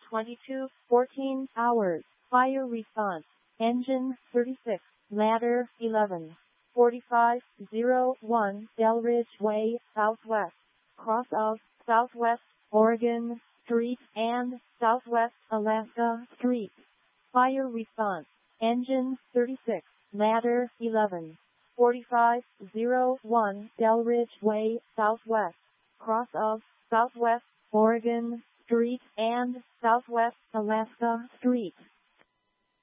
22:14 hours. Fire response. Engine 36. Ladder 11:45:01 Delridge Way, Southwest. Cross of Southwest Oregon Street and Southwest Alaska Street. Fire response. Engine 36. Ladder 11:45:01 Delridge Way, Southwest. Cross of Southwest Oregon Street and Southwest Alaska Street.